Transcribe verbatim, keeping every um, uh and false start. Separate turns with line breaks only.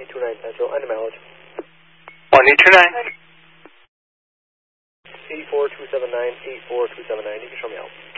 eight two nine Central, end of mileage.
one eight two nine.
eight four two seven nine, eight four two seven nine, you can show me out.